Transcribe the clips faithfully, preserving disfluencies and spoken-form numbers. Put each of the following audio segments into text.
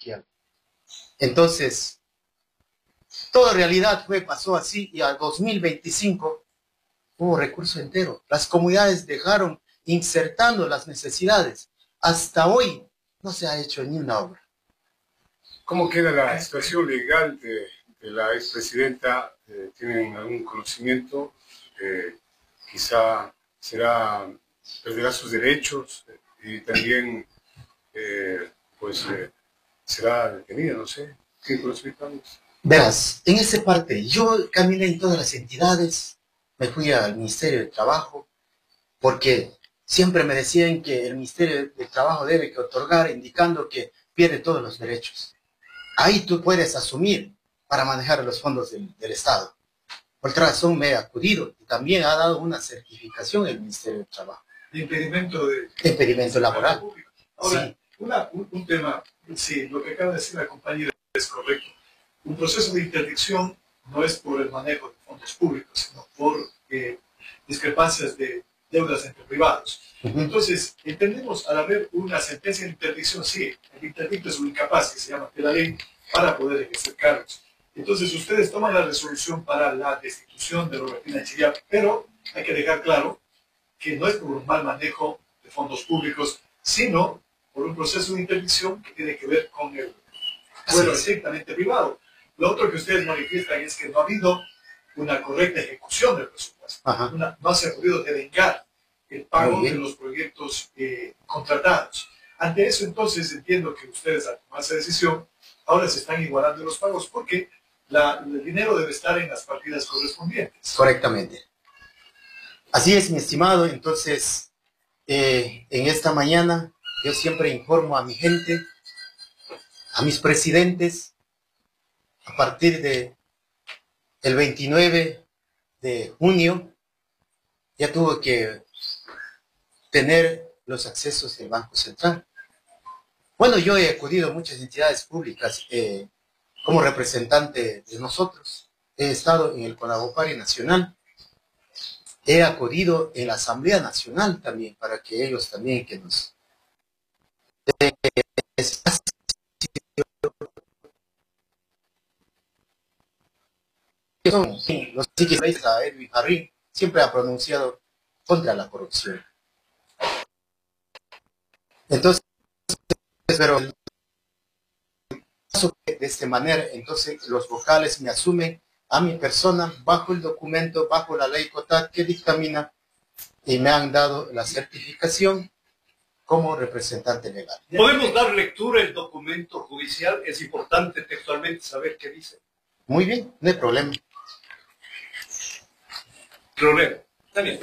parroquial. Entonces, toda realidad fue, pasó así, y al dos mil veinticinco hubo recurso entero. Las comunidades dejaron insertando las necesidades. Hasta hoy no se ha hecho ni una obra. ¿Cómo queda la situación legal de, de la expresidenta? Eh, ¿Tienen algún conocimiento? Eh, quizá será, perderá sus derechos eh, y también eh, pues eh, será detenida, no sé. ¿Qué conocimiento tenemos? Verás, en esa parte, yo caminé en todas las entidades, me fui al Ministerio de Trabajo, porque siempre me decían que el Ministerio de Trabajo debe que otorgar, indicando que pierde todos los derechos. Ahí tú puedes asumir para manejar los fondos del, del Estado. Por otra razón me he acudido y también ha dado una certificación el Ministerio de Trabajo. De impedimento de... De impedimento laboral. Ahora, Sí. una, un, un tema, sí, lo que acaba de decir la compañera es correcto. Un proceso de interdicción no es por el manejo de fondos públicos, sino por eh, discrepancias de deudas entre privados. Uh-huh. Entonces, entendemos al haber una sentencia de interdicción, sí, el interdicto es un incapaz que se llama de la ley para poder ejercer cargos. Entonces, ustedes toman la resolución para la destitución de Robertina Chillap, pero hay que dejar claro que no es por un mal manejo de fondos públicos, sino por un proceso de interdicción que tiene que ver con el vuelo estrictamente privado. Lo otro que ustedes manifiestan es que no ha habido una correcta ejecución del presupuesto. Una, no se ha podido devengar el pago de los proyectos eh, contratados. Ante eso, entonces, entiendo que ustedes, al tomar esa decisión, ahora se están igualando los pagos porque la, el dinero debe estar en las partidas correspondientes. Correctamente. Así es, mi estimado. Entonces, eh, en esta mañana, yo siempre informo a mi gente, a mis presidentes, a partir de el veintinueve de junio, ya tuvo que tener los accesos del Banco Central. Bueno, yo he acudido a muchas entidades públicas eh, como representante de nosotros. He estado en el Conagopari Nacional. He acudido en la Asamblea Nacional también, para que ellos también que nos... Eh, son los psiquistas a Edwin Jarrín, siempre ha pronunciado contra la corrupción. Entonces, pero de esta manera, entonces los vocales me asumen a mi persona bajo el documento, bajo la ley COTAD que dictamina y me han dado la certificación como representante legal. ¿Podemos dar lectura al documento judicial? Es importante textualmente saber qué dice. Muy bien, no hay problema. Problema. Está bien.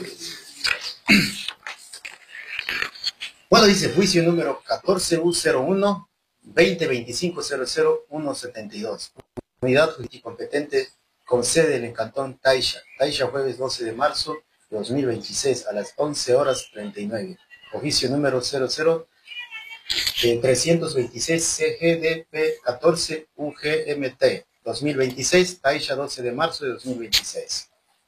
Bueno, dice juicio número catorce U cero uno veinte veinticinco cero cero uno setenta y dos. Unidad jurídica competente con sede en el cantón Taisha. Taisha, jueves doce de marzo de dos mil veintiséis a las once horas treinta y nueve. Oficio número cero cero trescientos veintiséis C G D P catorce U G M T dos mil veintiséis, Taisha, doce de marzo de dos mil veintiséis.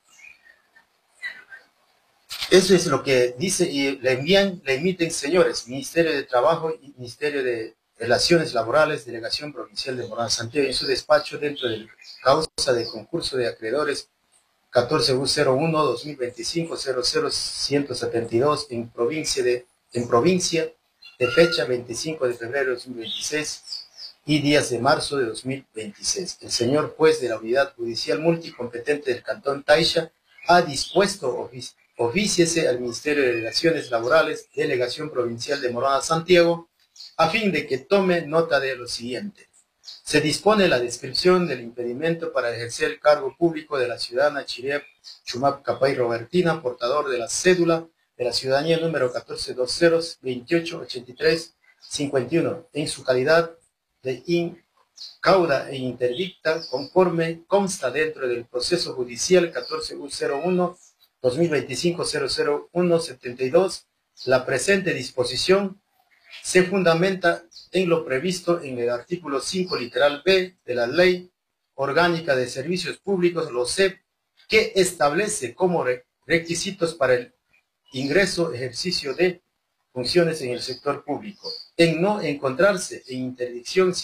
Eso es lo que dice y le envían, le emiten, señores, Ministerio de Trabajo y Ministerio de Relaciones Laborales, Delegación Provincial de Morona Santiago, en su despacho dentro de causa de concurso de acreedores catorce U cero uno dos mil veinticinco cero cero ciento setenta y dos en provincia de en provincia de fecha veinticinco de febrero de dos mil veintiséis y días de marzo de dos mil veintiséis. El señor juez de la Unidad Judicial Multicompetente del Cantón Taisha ha dispuesto ofici oficiese al Ministerio de Relaciones Laborales, Delegación Provincial de Morona Santiago, a fin de que tome nota de lo siguiente. Se dispone la descripción del impedimento para ejercer el cargo público de la ciudadana Chillap Chumap Capay Robertina, portador de la cédula de la ciudadanía número catorce veinte veintiocho ochenta y tres cincuenta y uno, en su calidad de incauda e interdicta, conforme consta dentro del proceso judicial catorce U cero uno dos mil veinticinco cero cero uno setenta y dos. La presente disposición se fundamenta en lo previsto en el artículo cinco literal B de la Ley Orgánica de Servicios Públicos, L O S E P, que establece como re requisitos para el ingreso, ejercicio de funciones en el sector público, en no encontrarse en interdicción